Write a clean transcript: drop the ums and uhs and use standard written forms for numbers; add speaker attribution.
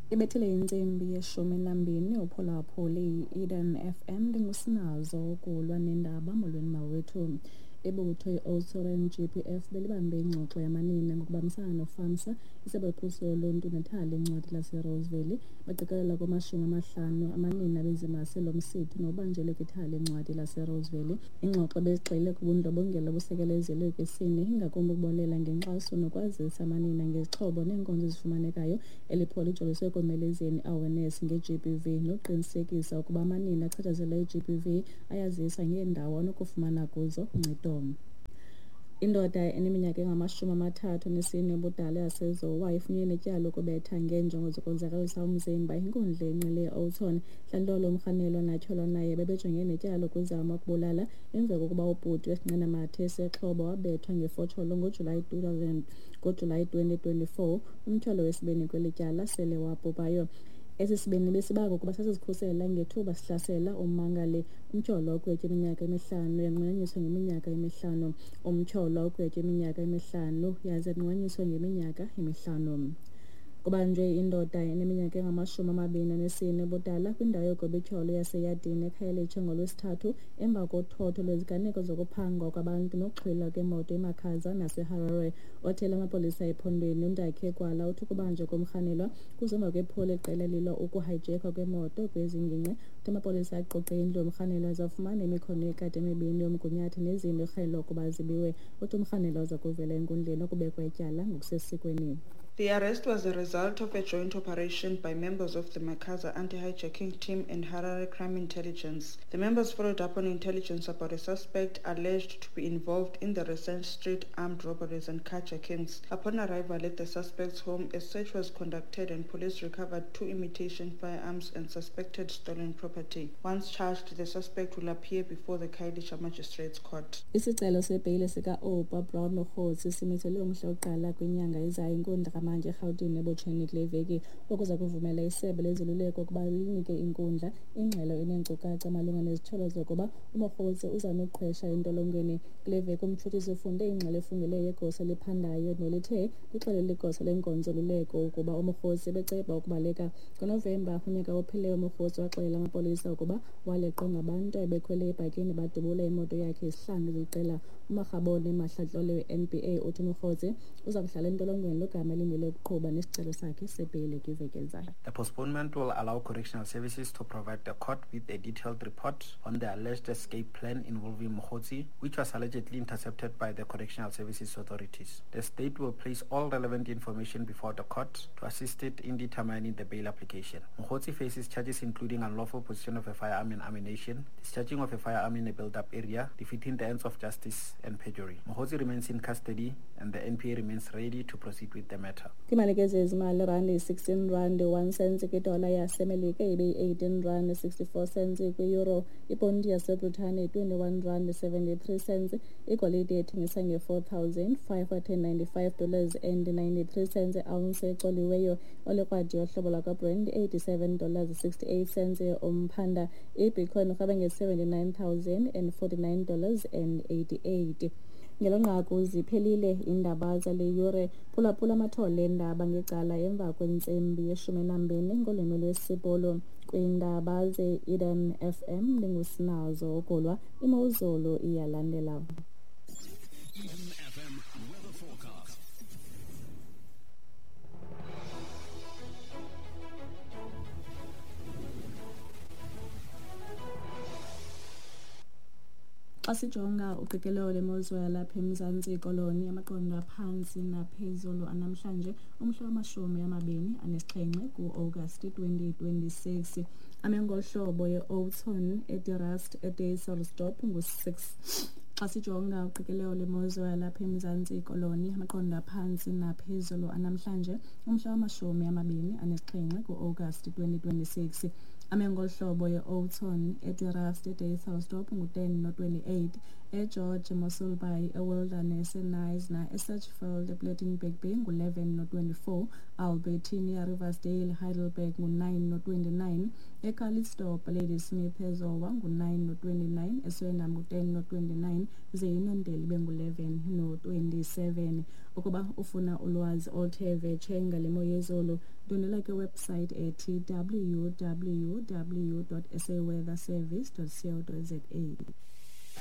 Speaker 1: Ibethile intsimbi yeshumi nambini uphulaphuli Eden FM ndingusinazo ukulwa nendaba molweni mawethu. Ibutho i-Oudtshoorn GPF belibambe ingxoxo yamanina ngokubambisana noFAMSA, isebe lokhuseleko loluntu nethali lencwadi laseRoseville. Baqikelela ku-50 amanina bezimase lo msitho nobanjelwe kwithali lencwadi laseRoseville. Ingxoxo bezigxile kubundlobongela obusekelezelwe kwesini, ingakumbi ukubonelela ngenkxaso nokwazisa amanina ngezixhobo neenkonzo ezifumanekayo. Eli phulo lijoliswe ekomelezeni awareness nge-GBV nokuqinisekisa ukuba amanina achatshazelwe yi-GBV ayaziswa ngeendawo anokufumana kuzo uncedo. Indoda eneminyaka engama-34 ubudala yaseZowa ifunyenwe netyala lokubetha ngeenjongo zokonzakalisa umzimba. Inkundla enqile e-Oudtshoorn hlalolo umrhanelwa natyholwa naye bebejongene netyala lokuzama ukubulala emva kokuba ubhuti wesinqanamathe sexhobo wabethwa ngefotsholo ngoJulayi 2024. Umtyholo wesibini kweli tyala sele wabhubhayo. Esi sibini besibakho ukuba sasizikhusela ngethuba sihlasela ummangali. Umtyholwa ogwetywa iminyaka emihlanu yanqunyanyiswa ngeminyaka emihlanu. Umtyholwa ogwetywa iminyaka emihlanu yaze yanqunyanyiswa ngeminyaka emihlanu. Kubanjwe indoda eneminyaka engama-24 ubudala kwindawo yogobityholo yaseyadini eKhayelitsha ngolwesithathu emva kothotho lweziganeko zokuphangwa kwabantu nokuxhwilwa kwemoto eMakhaza naseHarare. Othele amapolisa ephondweni uNdakhe Gwala uthi ukubanjwa komrhanelwa kuzemva kwephulo iqela lilo ukuhayijekwa kwemoto kwezingingqi. Uthi amapolisa aqoqe indlu yomrhanelwa azafumana imikhono ekade emibini yomgunyathi nezinto erhalela ukuba zibiwe. Uthi umrhanelwa uza kuvela enkundleni okubekwa ityala ngokusesikweni.
Speaker 2: The arrest was a result of a joint operation by members of the Makaza anti-hijacking team and Harare Crime Intelligence. The members followed up on intelligence about a suspect alleged to be involved in the recent street armed robberies and carjackings. Upon arrival at the suspect's home, a search was conducted and police recovered 2 imitation firearms and suspected stolen property. Once charged, the suspect will appear before the Khayelitsha Magistrates Court.
Speaker 1: Isicelo sebheyile sika-Oupa Brown Mokgotsi simiselwe umhla wokuqala kwinyanga ezayo. Inkundla manje eRhawutini ebotsheni kule veki okuza kuvumela isebe lezoluleko ukuba linike inkundla ingxelo eneenkcukacha malunga nezitholo zokuba uMokgotsi uza nokuqhwesha entolongweni. Kule veki umtshutshisi ufunde ingxelo efungileyo yegosa eliphandayo nelithe lixelele igosa lenkonzoluleko ukuba uMokgotsi ebeceba ukubaleka. NgoNovemba unyaka ophelileyo uMokgotsi waxelela amapolisa ukuba waleqwa ngabantu abekhwele ebhatyini badubula imoto yakhe isihlangu ziqela. uMarhabone Mahlatlole we-NPA uthi uMokgotsi uza kuhlala entolongweni logama lokuqhuba nesicelo sakhe sebheyile kwiveki ezayo.
Speaker 3: The postponement will allow correctional services to provide the court with a detailed report on the alleged escape plan involving Mokgotsi, which was allegedly intercepted by the correctional services authorities. The state will place all relevant information before the court to assist it in determining the bail application. Mokgotsi faces charges including unlawful possession of a firearm and ammunition, discharging of a firearm in a built-up area, defeating the ends of justice, and perjury. Mokgotsi remains in custody and the NPA remains ready to proceed with the matter.
Speaker 1: Imalike zezimali randi 16 rand 1 cent kwidola yasemelika ibe 18 rand 64 cents kwi-euro. Ipondi yaseBritane 21 rand 73 cents. Igolide ethengisa nge $4,595 and 93 cents ounce ecoliweyo. Olikrwadi yohlobo lwakaBrand $87.68 umphanda. Ibitcoin urhabe nge $79,049.88. Ngelonqaku ziphelile indaba zale yure. Phulaphula amathole endaba ngecala emva kwentsimbi ye-12 ngolwimi lwesibhulu kwiindaba ze-Eden FM. Ndingusinazo ukulwa, imozulu iyalandela.
Speaker 4: Eden FM weather forecast.
Speaker 1: Xa sijonga uqikelelo lemozulu yalapha eMzantsi Koloni, amaqondo aphantsi naphezulu anamhlanje umhla wama-27 ku-Agasti 2026. Amengohlobo ye-Oudtshoorn, eDirrast, eDayselsdorp ngu-6. Xa sijonga uqikelelo lemozulu yalapha eMzantsi Koloni, amaqondo aphantsi naphezulu anamhlanje umhla wama-27 ku-Agasti 2026. amengolhlobo ye-Oudtshoorn, eTerraste Deithelsdorp ngu-10 no-28, eGeorge Mossel Bay, eWilderness, eNyasa, eSatchveld, ePlettenberg Bay ngu-11 no-24, Albertina, Riversdale, Heidelberg ngu-9 no-29, eCalitzdorp, Ladysmith, eZowa ngu-9 no-29, eSwendam ngu-10 no-29, zeYinondale bengu-11 no-27. Ukuba ufuna ulwazi oluthe vetshe ngale mo yezulu, ndonela kwewebsite ethi www.saweatherservice.co.za.